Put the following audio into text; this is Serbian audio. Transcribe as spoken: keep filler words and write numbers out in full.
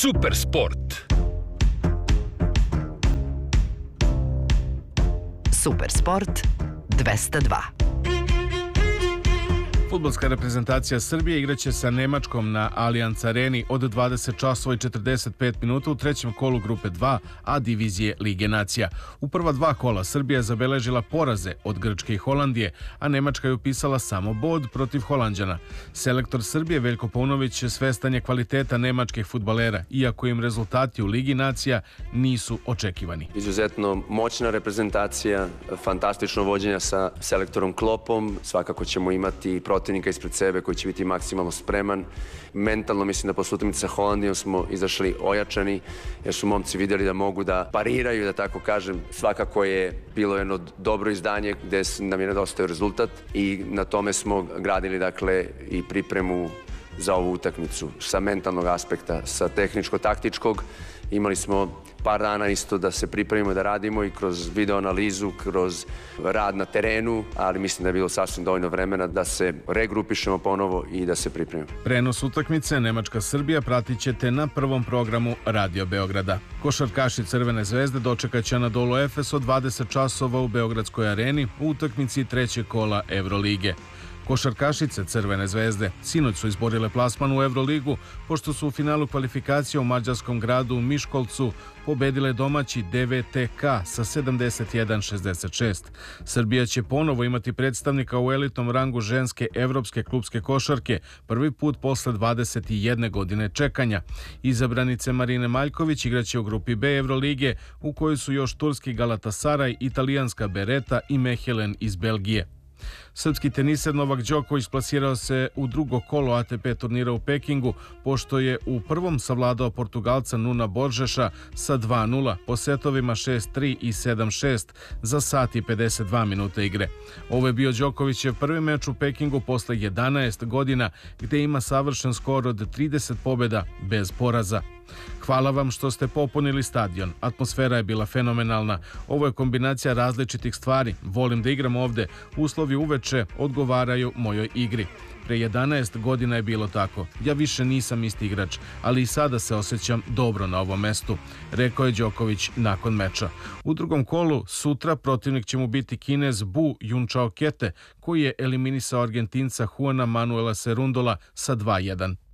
Super sport. Super sport dvesta dva. Fudbalska reprezentacija Srbije igraće sa Nemačkom na Allianz Areni od dvadeset časova i četrdeset pet minuta u trećem kolu grupe dva A divizije Lige nacija. U prva dva kola Srbija je zabeležila poraze od Grčke i Holandije, a Nemačka je upisala samo bod protiv Holanđana. Selektor Srbije Veljko Paunović svestan je kvaliteta nemačkih fudbalera, iako im rezultati u Ligi nacija nisu očekivani. Izuzetno moćna reprezentacija, fantastično vođenje sa selektorom Kloppom, svakako ćemo imati protivnika ispred sebe koji će biti maksimalno spreman. Mentalno mislim da posle utakmice sa Holandijom smo izašli ojačani jer su momci vidjeli da mogu da pariraju, da tako kažem. Svakako je bilo jedno dobro izdanje gde nam je nedostao rezultat i na tome smo gradili dakle i pripremu za ovu utakmicu sa mentalnog aspekta, sa tehničko-taktičkog. Imali smo par dana isto da se pripremimo, da radimo i kroz video analizu, kroz rad na terenu, ali mislim da je bilo sasvim dovoljno vremena da se regrupišemo ponovo i da se pripremimo. Prenos utakmice Nemačka-Srbija pratit ćete na prvom programu Radio Beograda. Košarkaši Crvene zvezde dočekaće Anadolu Efes od dvadeset časova u Beogradskoj areni u utakmici trećeg kola Evrolige. Košarkašice Crvene zvezde sinoć su izborile plasman u Evroligu, pošto su u finalu kvalifikacija u mađarskom gradu Miškolcu pobedile domaći D V T K sa sedamdeset jedan šezdeset šest. Srbija će ponovo imati predstavnika u elitnom rangu ženske evropske klupske košarke, prvi put posle dvadeset jedne godine čekanja. Izabranice Marine Maljković igraće u grupi B Evrolige, u kojoj su još turski Galatasaraj, italijanska Bereta i Mehelen iz Belgije. Srpski teniser Novak Đoković plasirao se u drugo kolo A T P turnira u Pekingu, pošto je u prvom savladao Portugalca Nuna Boržeša sa dva nula po setovima šest tri i sedam šest za sat i pedeset dva minuta igre. Ovo je bio Đokovićev prvi meč u Pekingu posle jedanaest godina, gde ima savršen skor od trideset pobjeda bez poraza. Hvala vam što ste popunili stadion. Atmosfera je bila fenomenalna. Ovo je kombinacija različitih stvari. Volim da igram ovde. Uslovi uveče odgovaraju mojoj igri. Pre jedanaest godina je bilo tako. Ja više nisam isti igrač, ali i sada se osjećam dobro na ovom mestu, rekao je Đoković nakon meča. U drugom kolu sutra protivnik će mu biti Kinez Bu Junčao Kete, koji je eliminisao Argentinca Juana Manuela Serundola sa dva jedan.